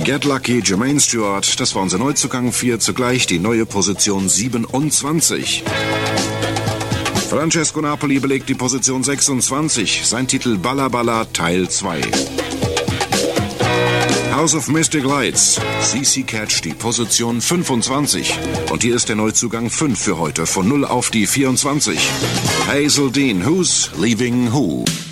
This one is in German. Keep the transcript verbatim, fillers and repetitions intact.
Get Lucky, Jermaine Stewart, das war unser Neuzugang vier, zugleich die neue Position siebenundzwanzig. Francesco Napoli belegt die Position sechsundzwanzig, sein Titel Balla Balla Teil zwei. House of Mystic Lights, C C Catch, die Position fünfundzwanzig. Und hier ist der Neuzugang fünf für heute, von null auf die vierundzwanzig. Hazel Dean, Who's Leaving Who?